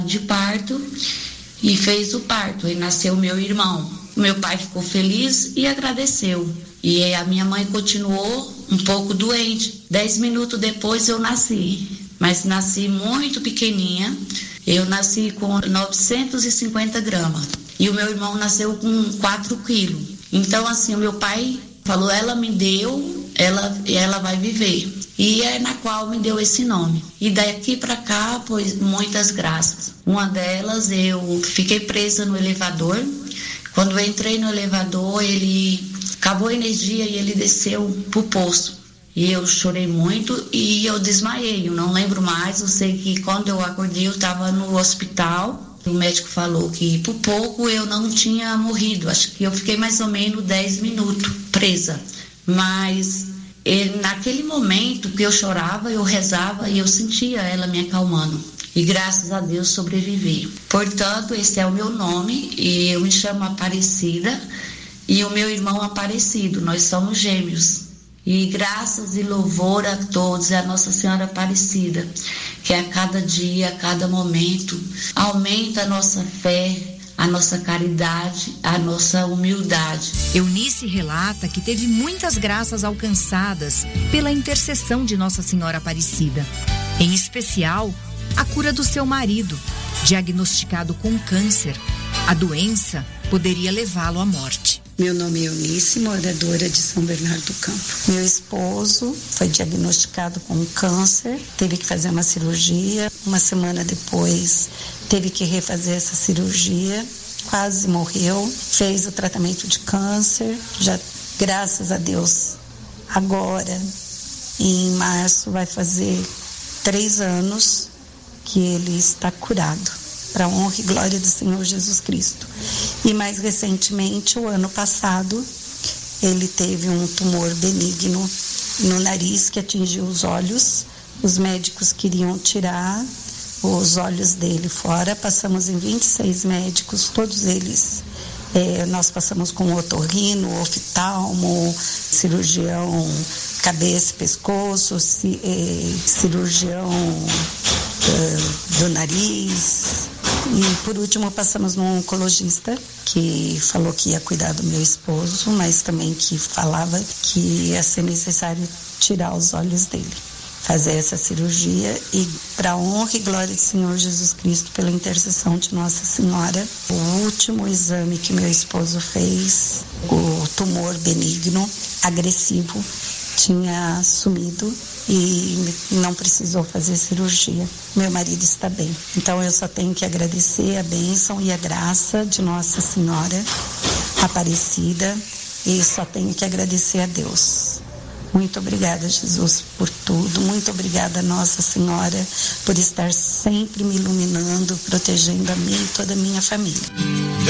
de parto e fez o parto. Aí nasceu meu irmão. Meu pai ficou feliz e agradeceu. E a minha mãe continuou um pouco doente. 10 minutos depois eu nasci, mas nasci muito pequenininha. Eu nasci com 950 gramas e o meu irmão nasceu com 4 quilos. Então, assim, o meu pai falou, ela me deu, ela vai viver. E é na qual me deu esse nome. E daqui para cá, pois, muitas graças. Uma delas, eu fiquei presa no elevador. Quando eu entrei no elevador, ele acabou a energia e ele desceu pro poço. E eu chorei muito e eu desmaiei. Eu não lembro mais, eu sei que quando eu acordei, eu estava no hospital. O médico falou que por pouco eu não tinha morrido. Acho que eu fiquei mais ou menos 10 minutos presa. Mas naquele momento que eu chorava, eu rezava e eu sentia ela me acalmando. E graças a Deus sobrevivi. Portanto, esse é o meu nome e eu me chamo Aparecida e o meu irmão Aparecido. Nós somos gêmeos. E graças e louvor a todos, a Nossa Senhora Aparecida, que a cada dia, a cada momento, aumenta a nossa fé, a nossa caridade, a nossa humildade. Eunice relata que teve muitas graças alcançadas pela intercessão de Nossa Senhora Aparecida. Em especial, a cura do seu marido, diagnosticado com câncer. A doença poderia levá-lo à morte. Meu nome é Eunice, moradora de São Bernardo do Campo. Meu esposo foi diagnosticado com câncer, teve que fazer uma cirurgia. Uma semana depois, teve que refazer essa cirurgia. Quase morreu, fez o tratamento de câncer. Já, graças a Deus, agora, em março, vai fazer 3 anos que ele está curado. Para a honra e glória do Senhor Jesus Cristo. E mais recentemente, o ano passado, ele teve um tumor benigno no nariz que atingiu os olhos. Os médicos queriam tirar os olhos dele fora. Passamos em 26 médicos, todos eles. Nós passamos com otorrino, oftalmo, cirurgião cabeça e pescoço, cirurgião do nariz. E por último passamos num oncologista que falou que ia cuidar do meu esposo, mas também que falava que ia ser necessário tirar os olhos dele, fazer essa cirurgia. E para a honra e glória do Senhor Jesus Cristo, pela intercessão de Nossa Senhora, o último exame que meu esposo fez, o tumor benigno, agressivo, tinha sumido e não precisou fazer cirurgia. Meu marido está bem. Então eu só tenho que agradecer a bênção e a graça de Nossa Senhora Aparecida e só tenho que agradecer a Deus. Muito obrigada, Jesus, por tudo. Muito obrigada, Nossa Senhora, por estar sempre me iluminando, protegendo a mim e toda a minha família.